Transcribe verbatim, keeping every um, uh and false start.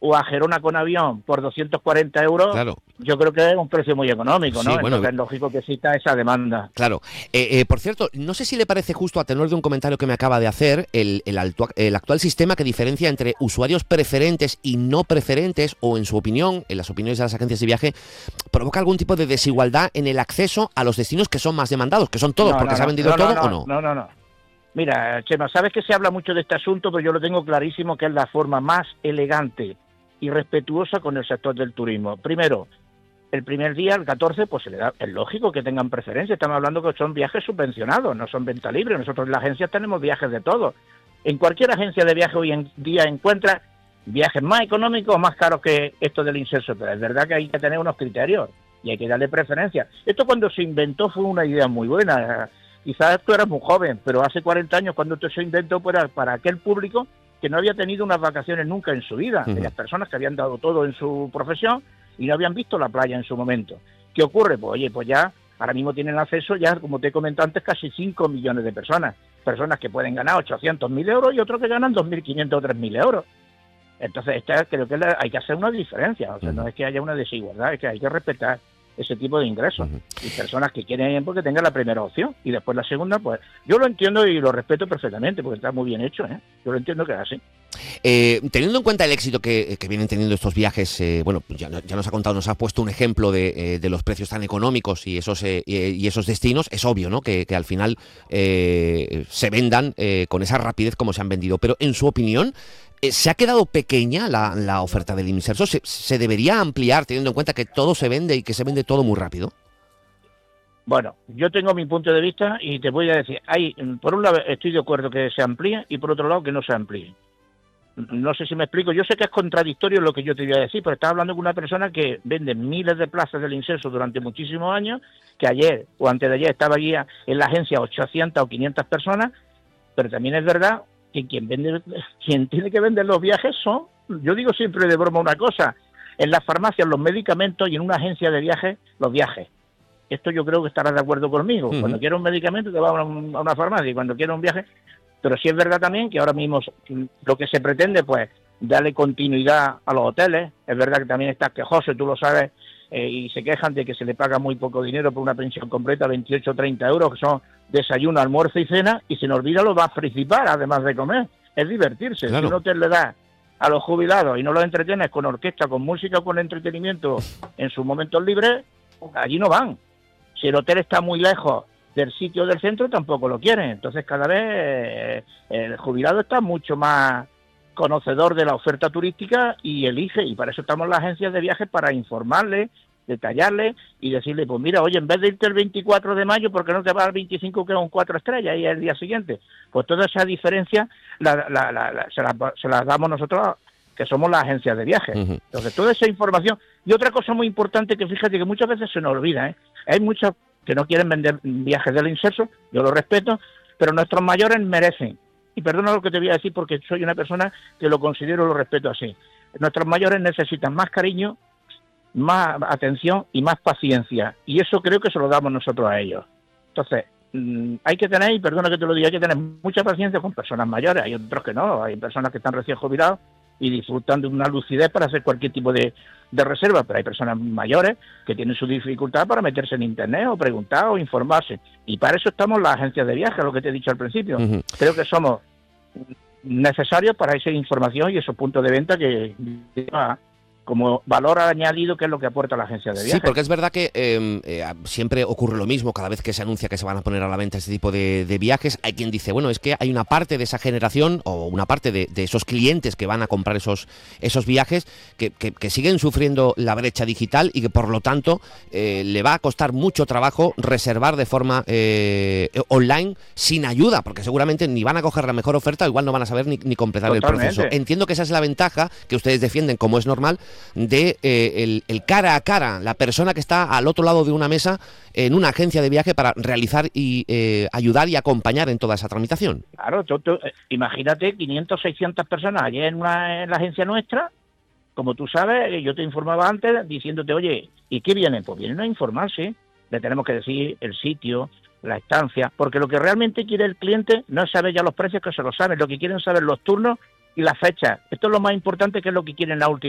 o a Gerona con avión por doscientos cuarenta euros, claro. Yo creo que es un precio muy económico, ¿no? Sí, bueno, Entonces es lógico que exista esa demanda. Claro. Eh, eh, por cierto, no sé si le parece justo, a tenor de un comentario que me acaba de hacer, el, el, altua, el actual sistema que diferencia entre usuarios preferentes y no preferentes, o en su opinión, en las opiniones de las agencias de viaje, provoca algún tipo de desigualdad en el acceso a los destinos que son más demandados, que son todos, No, porque no, se ha no, vendido no, todo, no, ¿o no? No, no, no. Mira, Chema, sabes que se habla mucho de este asunto, pero yo lo tengo clarísimo que es la forma más elegante y respetuosa con el sector del turismo. Primero, el primer día, el catorce, pues se le da, es lógico que tengan preferencia. Estamos hablando que son viajes subvencionados, no son venta libre. Nosotros en la agencia tenemos viajes de todo. En cualquier agencia de viaje hoy en día encuentra viajes más económicos o más caros que esto del inserso, pero es verdad que hay que tener unos criterios y hay que darle preferencia. Esto cuando se inventó fue una idea muy buena. Quizás tú eras muy joven, pero hace cuarenta años cuando esto se inventó para, para aquel público que no había tenido unas vacaciones nunca en su vida, uh-huh. Aquellas personas que habían dado todo en su profesión y no habían visto la playa en su momento. ¿Qué ocurre? Pues oye, pues ya ahora mismo tienen acceso ya, como te he comentado antes, casi cinco millones de personas. Personas que pueden ganar ochocientos mil euros y otros que ganan dos mil quinientos o tres mil euros. Entonces, esta, creo que hay que hacer una diferencia. O sea, uh-huh. No es que haya una desigualdad, es que hay que respetar ese tipo de ingresos. Uh-huh. Y personas que quieren porque tengan la primera opción y después la segunda, pues yo lo entiendo y lo respeto perfectamente porque está muy bien hecho, ¿eh? Yo lo entiendo que es así. Eh, teniendo en cuenta el éxito que, que vienen teniendo estos viajes, eh, bueno, ya, ya nos ha contado, nos ha puesto un ejemplo de, eh, de los precios tan económicos y esos eh, y esos destinos, es obvio, ¿no? Que, que al final eh, se vendan eh, con esa rapidez como se han vendido. Pero en su opinión, eh, ¿se ha quedado pequeña la, la oferta del inserso? ¿Se, ¿Se debería ampliar teniendo en cuenta que todo se vende y que se vende todo muy rápido? Bueno, yo tengo mi punto de vista y te voy a decir, hay, por un lado estoy de acuerdo que se amplíe y por otro lado que no se amplíe. No sé si me explico, yo sé que es contradictorio lo que yo te voy a decir, pero estaba hablando con una persona que vende miles de plazas del inserso durante muchísimos años, que ayer o antes de ayer estaba allí en la agencia ochocientas o quinientas personas, pero también es verdad que quien vende, quien tiene que vender los viajes son, yo digo siempre de broma una cosa, en las farmacias los medicamentos y en una agencia de viajes los viajes. Esto yo creo que estarás de acuerdo conmigo. Uh-huh. Cuando quieres un medicamento te vas a una, a una farmacia y cuando quieres un viaje... Pero sí es verdad también que ahora mismo lo que se pretende, pues, darle continuidad a los hoteles. Es verdad que también está quejoso, tú lo sabes, eh, y se quejan de que se le paga muy poco dinero por una pensión completa, veintiocho o treinta euros, que son desayuno, almuerzo y cena, y se nos olvida lo más principal, además de comer, es divertirse. Claro. Si un hotel le da a los jubilados y no los entretienes con orquesta, con música o con entretenimiento en sus momentos libres, allí no van. Si el hotel está muy lejos del sitio del centro, tampoco lo quieren. Entonces cada vez eh, el jubilado está mucho más conocedor de la oferta turística y elige, y para eso estamos las agencias de viajes, para informarle, detallarle y decirle, pues mira, oye, en vez de irte el veinticuatro de mayo, ¿por qué no te vas al veinticinco que es un cuatro estrellas y es el día siguiente? Pues toda esa diferencia la, la, la, la, se, la, se la damos nosotros, que somos las agencias de viajes. Uh-huh. Entonces toda esa información. Y otra cosa muy importante que fíjate que muchas veces se nos olvida, ¿eh? Hay muchas que no quieren vender viajes del inserso, yo lo respeto, pero nuestros mayores merecen, y perdona lo que te voy a decir porque soy una persona que lo considero y lo respeto así, nuestros mayores necesitan más cariño, más atención y más paciencia, y eso creo que se lo damos nosotros a ellos. Entonces, mmm, hay que tener, y perdona que te lo diga, hay que tener mucha paciencia con personas mayores, hay otros que no, hay personas que están recién jubilados y disfrutan de una lucidez para hacer cualquier tipo de, de reserva, pero hay personas mayores que tienen su dificultad para meterse en internet o preguntar o informarse, y para eso estamos las agencias de viaje, lo que te he dicho al principio. Uh-huh. Creo que somos necesarios para esa información y esos puntos de venta que como valor añadido, que es lo que aporta la agencia de viajes. Sí, porque es verdad que eh, eh, siempre ocurre lo mismo cada vez que se anuncia que se van a poner a la venta este tipo de, de viajes. Hay quien dice, bueno, es que hay una parte de esa generación o una parte de, de esos clientes que van a comprar esos, esos viajes que, que, que siguen sufriendo la brecha digital y que por lo tanto eh, le va a costar mucho trabajo reservar de forma eh, online sin ayuda, porque seguramente ni van a coger la mejor oferta, igual no van a saber ni, ni completar Totalmente. el proceso. Entiendo que esa es la ventaja que ustedes defienden, como es normal, de eh, el, el cara a cara, la persona que está al otro lado de una mesa en una agencia de viaje para realizar y eh, ayudar y acompañar en toda esa tramitación. Claro, tú, tú, imagínate quinientas, seiscientas personas allí en, una, en la agencia nuestra, como tú sabes, yo te informaba antes diciéndote, oye, ¿y qué vienen? Pues vienen a informarse, le tenemos que decir el sitio, la estancia, porque lo que realmente quiere el cliente no es saber ya los precios, que se lo saben, lo que quieren saber los turnos y las fechas. Esto es lo más importante, que es lo que quieren la última.